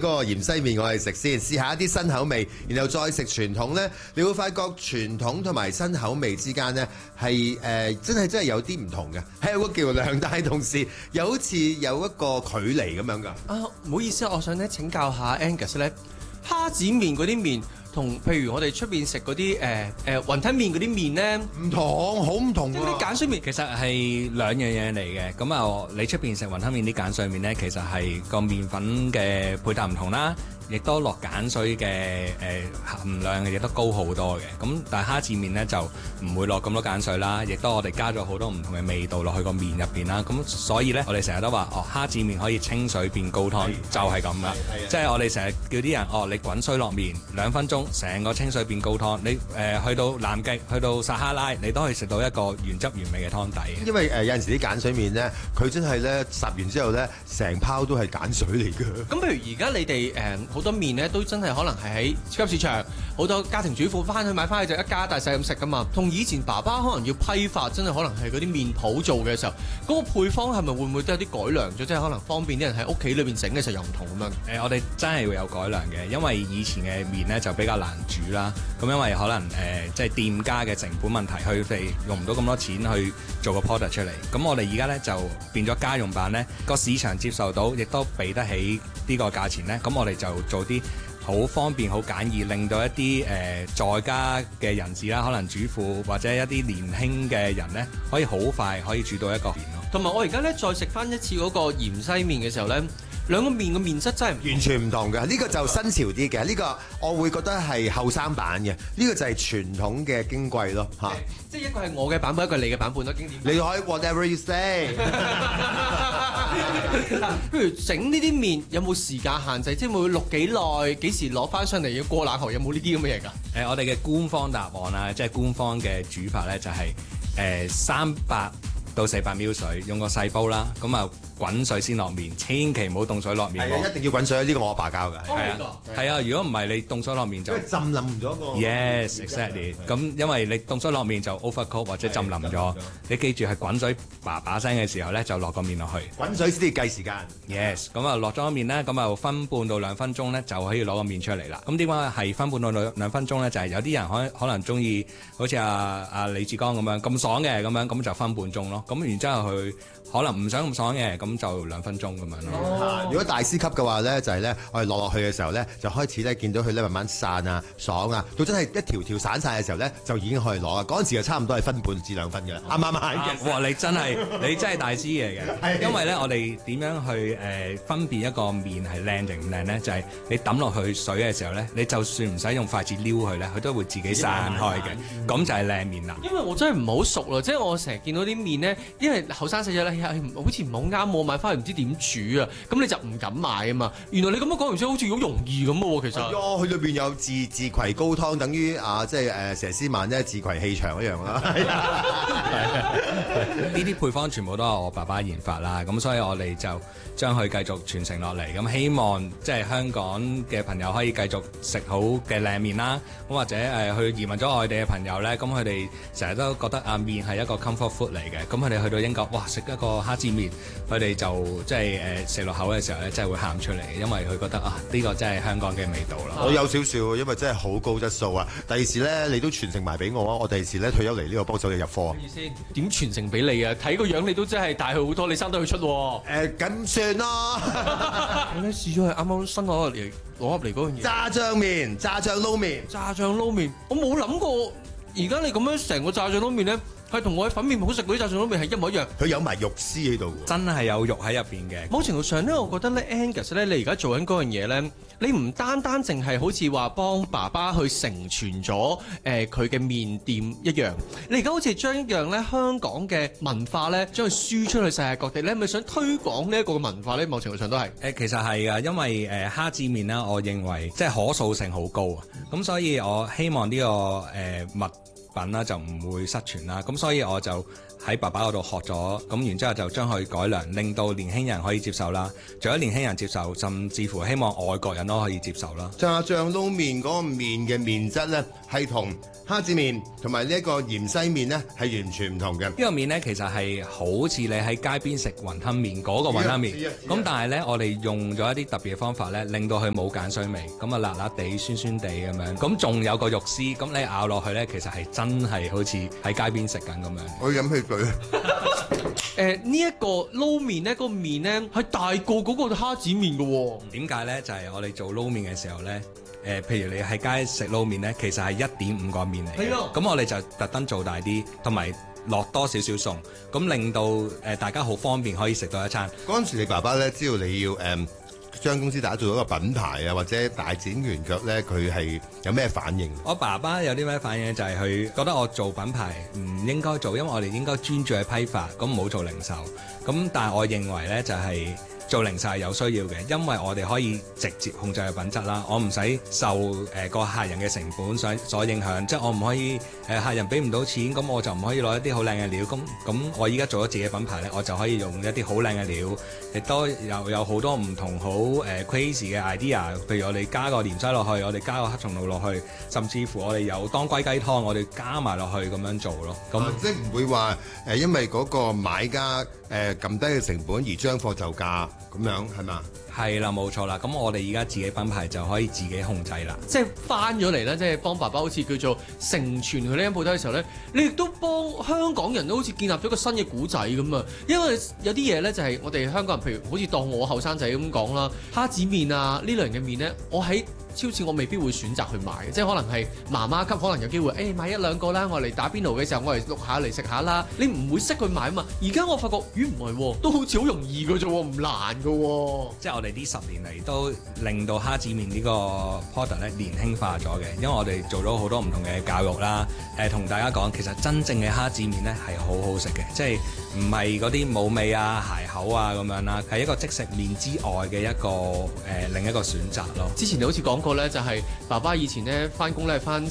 個芫茜麵我哋食先，試下一啲新口味，然後再食傳統呢，你會發覺傳統同埋新口味之間呢係真係有啲唔同嘅，係有個橋梁，但係同時又好似有一個距離咁樣㗎。 唔好意思，我想咧請教下 Angus 咧，蝦子麵嗰啲麵同譬如我哋出邊食嗰啲雲吞麵嗰啲麵咧唔同，好唔同即係啲鹼水麵其實係兩樣嘢嚟嘅。咁啊，你出邊食雲吞麵啲鹼水麵咧，其實係個麵粉嘅配搭唔同啦。亦都落鹼水嘅含量亦都高好多嘅，咁但係蝦子麵咧就唔會落咁多鹼水啦，亦都我哋加咗好多唔同嘅味道落去個麵入邊啦，咁所以咧我哋成日都話蝦子麵可以清水變高湯，就係咁啦，即係我哋成日叫啲人你滾水落麵2分鐘，成個清水變高湯，你去到南極去到撒哈拉，你都可以食到一個原汁原味嘅湯底。 因為有陣時啲鹼水麵咧，佢真係咧烚完之後咧，成泡都係鹼水嚟㗎。 咁譬如而家你哋好多麵咧，都真係可能係喺超級市場，好多家庭主婦翻去買翻去就一家大細咁食噶嘛。同以前爸爸可能要批發，真係可能係嗰啲麵鋪做嘅時候，嗰個配方係咪會唔會都有啲改良咗？即係可能方便啲人喺屋企裏邊整嘅時候又唔同咁樣。 我哋真係會有改良嘅，因為以前嘅麵咧就比較難煮啦。咁因為可能即係店家嘅成本問題，佢哋用唔到咁多錢去做個 product 出嚟。咁我哋而家咧就變咗家用版咧，個市場接受到，亦都俾得起呢個價錢咧。咁我哋就做啲好方便、好簡易，令到一啲在家嘅人士啦，可能主婦或者一啲年輕嘅人咧，可以好快可以煮到一個麵咯。 同埋我而家咧再食翻一次嗰個芫茜麵嘅時候咧，兩個麵嘅麵質真係完全唔同嘅。呢個就新潮啲嘅，呢個我會覺得係後生版嘅。呢個就係傳統嘅矜貴咯嚇。 即係一個係我嘅版本，一個係你嘅版本咯，經典。 你可以 whatever you say。 譬如整呢啲麵有冇時間限制？即係會錄幾耐？幾時攞翻上嚟要過冷河？有冇呢啲咁嘅嘢㗎？ 我哋嘅官方答案啦，即係官方嘅煮法咧，就係300到400ml水，用個細煲啦，咁啊滾水先落麵，千祈唔好凍水落麵。 係啊，一定要滾水，呢個我阿爸教㗎。 係啊，如果唔係你凍水落麵就浸腍咗個。 Yes, exactly。咁因為你凍水落麵就 overcook 或者浸腍咗，你記住係滾水叭叭聲嘅時候咧，就落個麵落去。 滾水先至計時間。 Yes。咁啊落咗個麵咧，咁啊分半到2分鐘咧，就可以攞個麵出嚟啦。咁點解係分半到2分鐘咧？就係有啲人可能中意好似阿李志剛咁樣咁爽嘅咁樣，咁就分半鐘咯。咁然之後佢可能唔想咁爽嘅，咁就2分鐘咁樣咯。 如果大師級嘅話咧，就係咧我哋落去嘅時候咧，就開始咧見到佢咧慢慢散啊、爽啊，到真係一條條散晒嘅時候咧，就已經可以攞啦。嗰陣時就差唔多係分半至2分嘅啦。啱唔啱？ 哇！你真係大師嚟嘅。因為咧，我哋點樣去分辨一個麵係靚定唔靚咧？就係你抌落去水嘅時候咧，你就算唔使用筷子撩佢咧，佢都會自己散開嘅。咁就係靚麵啦。 因為我真係唔係好熟啦，即係我成日見到啲麵咧，因為後生細仔咧，好似唔好啱我買翻嚟唔知點煮啊，咁你就唔敢買啊嘛。原來你咁樣講完之後，好似好容易咁喎，其實。佢裏邊有自攜高湯，等於即係佘詩曼咧自攜氣場一樣啦。 呢啲配方全部都係我爸爸研發啦，咁所以我哋就將佢繼續傳承落嚟，咁希望即係香港嘅朋友可以繼續食好嘅靚麵啦，咁或者去移民咗外地嘅朋友咧，咁佢哋成日都覺得麵係一個 comfort food 嚟嘅，咁佢哋去到英國，哇食一個蝦子麵，佢哋就即係食落口嘅時候咧，真係會喊出嚟，因為佢覺得呢個真係香港嘅味道啦。 我有少少，因為真係好高質素啊！第二時咧，你都傳承埋俾我啊！我第二時咧退休嚟呢個幫手嘅入貨。 點傳承俾你啊？睇個樣你都真係大佢好多，你生得佢出喎。 咁算啦。 我咧試咗係啱啱新攞入嚟嗰樣嘢。 炸醬麵、炸醬撈麵、 炸醬撈麵，我冇諗過，而家你咁樣成個炸醬撈麵咧，係同我喺粉麵鋪食嗰啲炸醬撈麵係一模一樣。 佢有埋肉絲喺度， 真係有肉喺入邊嘅。 某程度上咧，我覺得咧 ，Angus 咧，你而家做緊嗰樣嘢咧，你唔單單淨係好似話幫爸爸去承傳咗佢嘅麵店一樣，你而家好似將一樣咧香港嘅文化咧，將佢輸出去世界各地，你係咪想推廣呢一個文化咧？某程度上都係。 其實係㗎，因為蝦子麵啦，我認為即係可塑性好高啊，咁所以我希望呢個品啦，就唔會失傳啦。咁所以我就喺爸爸嗰度學咗，咁然之後就將佢改良，令到年輕人可以接受啦。除咗年輕人接受，甚至乎希望外國人都可以接受啦。 炸醬撈麵嗰個麵嘅麵質咧，係同蝦子麵同埋呢一個芫茜麵咧係完全唔同嘅。 呢個麵咧其實係好似你喺街邊食雲吞麵嗰個雲吞麵，咁但係咧我哋用咗一啲特別嘅方法咧，令到佢冇鹼水味，咁啊辣辣地、酸酸地咁樣，咁仲有個肉絲，咁你咬落去咧，其實係真係好似喺街邊食緊咁樣。 我飲汽水。 呢一個撈麵咧，個麵咧係大過嗰個蝦子麵嘅喎。 點解咧？就係我哋做撈麵嘅時候咧。譬如你喺街食撈麵咧，其實係1.5個麵嚟嘅。 係啊。咁我哋就特登做大啲，同埋落多少少餸，咁令到大家好方便可以食到一餐。 嗰陣時你爸爸咧，知道你要將公司打造一個品牌啊，或者大展拳腳咧，佢係有咩反應？ 我爸爸有啲咩反應？就係佢覺得我做品牌唔應該做，因為我哋應該專注去批發，咁唔好做零售。咁但係我認為咧就係、做零售係有需要嘅，因為我哋可以直接控制嘅品質啦。我唔使受個客人嘅成本所影響，即係我唔可以客人俾唔到錢，咁我就唔可以攞一啲好靚嘅料。咁我依家做咗自己嘅品牌咧，我就可以用一啲好靚嘅料，亦都有好多唔同好crazy 嘅 idea。譬如我哋加個芫茜落去，我哋加個黑松露落去，甚至乎我哋有當歸雞湯，我哋加埋落去咁樣做咯。咁、 即係唔會話因為嗰個買家撳低嘅成本而將貨就價咁樣係嘛？ 係啦，冇錯啦。咁我哋而家自己品牌就可以自己控制啦。 即係翻咗嚟咧，即係幫爸爸好似叫做承傳佢呢間鋪頭嘅時候咧，你亦都幫香港人都好似建立咗個新嘅古仔咁啊！因為有啲嘢咧就係我哋香港人，譬如好似當我後生仔咁講啦，蝦子麵啊呢類型嘅麵咧，我喺超市我未必會選擇去買嘅，即係可能係媽媽級，可能有機會買一兩個啦，我嚟打邊爐嘅時候我嚟碌下嚟食下啦，你唔會識去買啊嘛。而家我發覺唔係喎，都好似好容易嘅啫喎，唔難嘅喎。 即係我哋呢10年嚟都令到蝦子麵呢個 product 咧年輕化咗嘅，因為我哋做咗好多唔同嘅教育啦，同大家講其實真正嘅蝦子麵咧係好好食嘅，即係唔係嗰啲冇味啊、鞋口啊咁樣啦，係一個即食麵之外嘅一個另一個選擇咯。 之前你好似講過咧，就係爸爸以前咧翻工咧係翻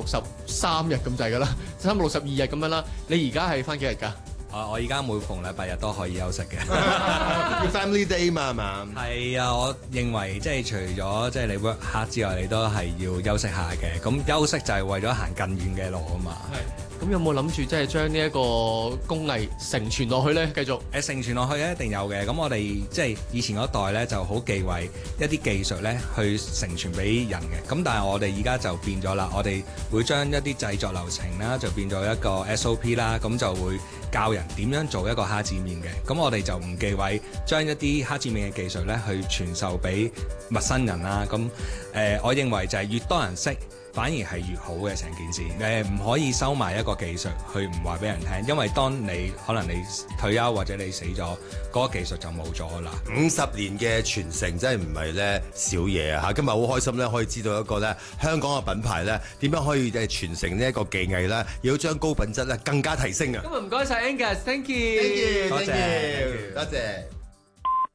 363日咁滯㗎啦，362日咁樣啦。你而家係翻幾日㗎？ 我而家每逢禮拜日都可以休息嘅。 Family Day 嘛係嘛？ 係啊，我認為即係除咗即係你 work hard 之外，你都係要休息下嘅。咁休息就係為咗行更遠嘅路啊嘛。 係。咁有冇諗住即係將呢一個工藝承傳落去咧？繼續承傳落去咧，一定有嘅。咁我哋即係以前嗰代咧就好忌諱一啲技術咧去承傳俾人嘅。咁但係我哋而家就變咗啦，我哋會將一啲製作流程啦，就變咗一個 SOP 啦，咁就會教人點樣做一個蝦子麵嘅。咁我哋就唔忌諱將一啲蝦子麵嘅技術咧去傳授俾陌生人啦。咁我認為就係越多人識，反而係越好嘅成件事。唔可以收埋一個技術去唔話俾人聽，因為當你可能你退休或者你死咗，嗰個技術就冇咗啦。 50年嘅傳承真係唔係咧少嘢啊！今日好開心咧，可以知道一個咧香港嘅品牌咧點樣可以傳承呢一個技藝咧，要將高品質咧更加提升啊！ 今日唔該晒 Angus，thank you， thank you， 多謝， 多謝。